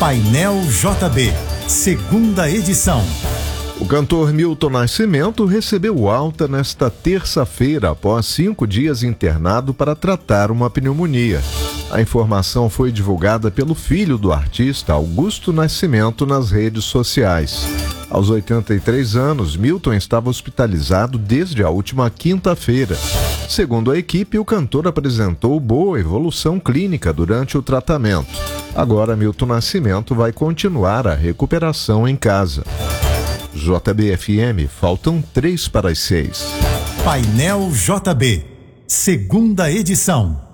Painel JB, segunda edição. O cantor Milton Nascimento recebeu alta nesta terça-feira após 5 dias internado para tratar uma pneumonia. A informação foi divulgada pelo filho do artista, Augusto Nascimento, nas redes sociais. Aos 83 anos, Milton estava hospitalizado desde a última quinta-feira. Segundo a equipe, o cantor apresentou boa evolução clínica durante o tratamento. Agora, Milton Nascimento vai continuar a recuperação em casa. JB-FM, faltam 3 para as 6. Painel JB, segunda edição.